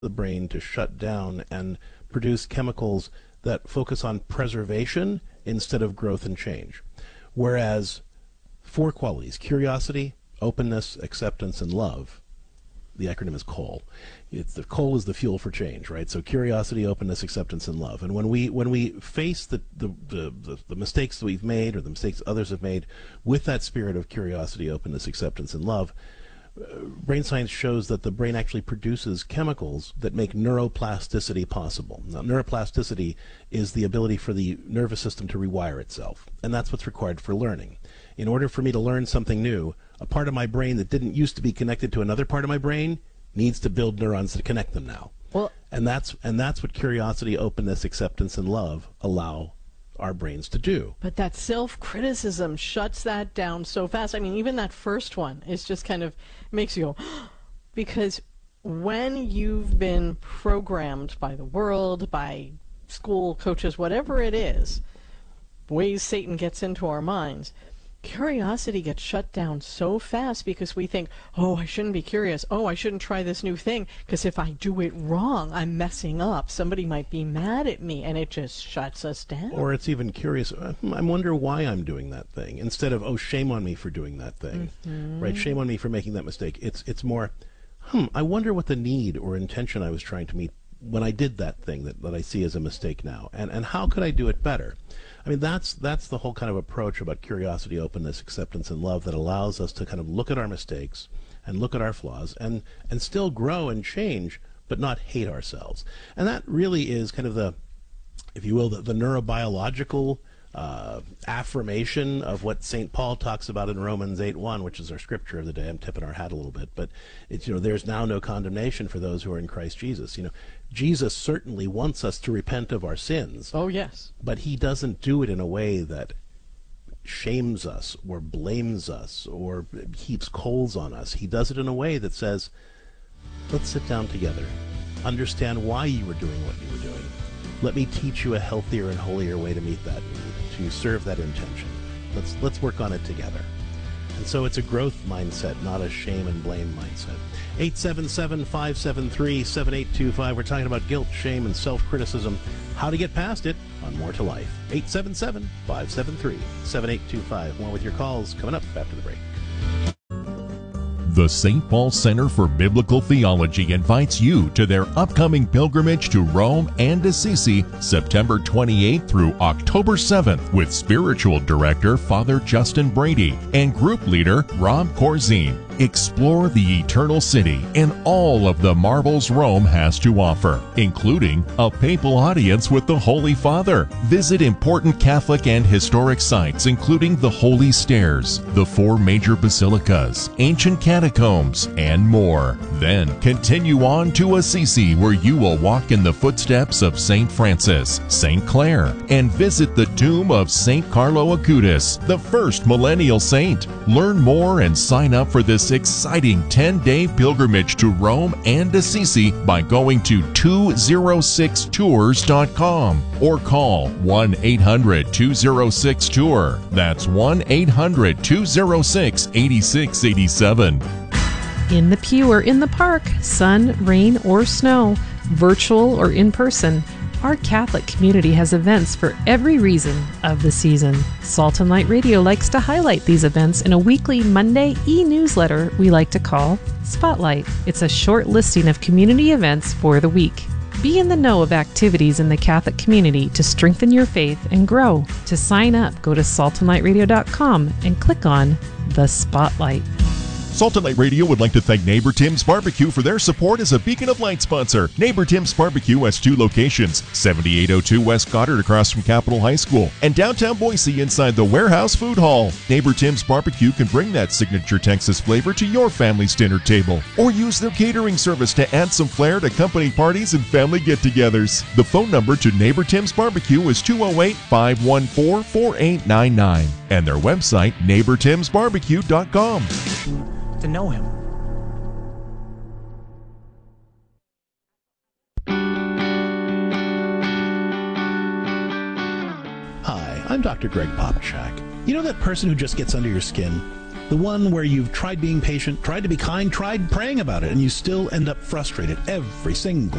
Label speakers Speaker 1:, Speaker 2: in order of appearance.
Speaker 1: the brain to shut down and produce chemicals that focus on preservation instead of growth and change. Whereas 4 qualities: curiosity, openness, acceptance, and love. The acronym is COAL. The COAL is the fuel for change, right? So curiosity, openness, acceptance, and love. And when we face the mistakes that we've made, or the mistakes others have made, with that spirit of curiosity, openness, acceptance, and love, brain science shows that the brain actually produces chemicals that make neuroplasticity possible. Now, neuroplasticity is the ability for the nervous system to rewire itself, and that's what's required for learning. In order for me to learn something new, a part of my brain that didn't used to be connected to another part of my brain needs to build neurons to connect them now.
Speaker 2: Well,
Speaker 1: and that's what curiosity, openness, acceptance, and love allow our brains to do.
Speaker 2: but that self-criticism shuts that down so fast. I mean, even that first one is just kind of makes you go, because when you've been programmed by the world, by school coaches, whatever it is, ways Satan gets into our minds, curiosity gets shut down so fast because we think, oh, I shouldn't be curious. Oh, I shouldn't try this new thing because if I do it wrong, I'm messing up. Somebody might be mad at me, and it just shuts us down.
Speaker 1: Or it's even curious, I wonder why I'm doing that thing, instead of, oh, shame on me for doing that thing. Right? Shame on me for making that mistake. It's more, I wonder what the need or intention I was trying to meet when I did that thing that I see as a mistake now, and how could I do it better? I mean, that's the whole kind of approach about curiosity, openness, acceptance, and love that allows us to kind of look at our mistakes and look at our flaws and still grow and change, but not hate ourselves. And that really is kind of the, if you will, the neurobiological affirmation of what St. Paul talks about in Romans 8:1, which is our scripture of the day. I'm tipping our hat a little bit, but it's, there's now no condemnation for those who are in Christ Jesus. Jesus certainly wants us to repent of our sins.
Speaker 2: Oh, yes.
Speaker 1: But he doesn't do it in a way that shames us or blames us or heaps coals on us. He does it in a way that says, let's sit down together, understand why you were doing what you were doing. Let me teach you a healthier and holier way to meet that need, to serve that intention. Let's work on it together. And so it's a growth mindset, not a shame and blame mindset. 877-573-7825. We're talking about guilt, shame, and self-criticism. How to get past it on More to Life. 877-573-7825. More with your calls coming up after the break.
Speaker 3: The St. Paul Center for Biblical Theology invites you to their upcoming pilgrimage to Rome and Assisi, September 28th through October 7th, with Spiritual Director Father Justin Brady and Group Leader Rob Corzine. Explore the Eternal City and all of the marvels Rome has to offer, including a papal audience with the Holy Father. Visit important Catholic and historic sites, including the Holy Stairs, the 4 major basilicas, ancient catacombs, and more. Then continue on to Assisi, where you will walk in the footsteps of St. Francis, St. Clare, and visit the tomb of St. Carlo Acutis, the first millennial saint. Learn more and sign up for this exciting 10-day pilgrimage to Rome and Assisi by going to 206tours.com or call 1-800-206-TOUR. That's 1-800-206-8687.
Speaker 4: In the pew or in the park, sun, rain, or snow, virtual or in person, our Catholic community has events for every reason of the season. Salt and Light Radio likes to highlight these events in a weekly Monday e-newsletter we like to call Spotlight. It's a short listing of community events for the week. Be in the know of activities in the Catholic community to strengthen your faith and grow. To sign up, go to saltandlightradio.com and click on the Spotlight.
Speaker 3: Salt and Light Radio would like to thank Neighbor Tim's Barbecue for their support as a Beacon of Light sponsor. Neighbor Tim's Barbecue has 2 locations, 7802 West Goddard across from Capitol High School, and downtown Boise inside the Warehouse Food Hall. Neighbor Tim's Barbecue can bring that signature Texas flavor to your family's dinner table, or use their catering service to add some flair to company parties and family get-togethers. The phone number to Neighbor Tim's Barbecue is 208-514-4899, and their website, neighbortimsbarbecue.com.
Speaker 5: To know him.
Speaker 1: Hi, I'm Dr. Greg Popchak. You know that person who just gets under your skin? The one where you've tried being patient, tried to be kind, tried praying about it, and you still end up frustrated every single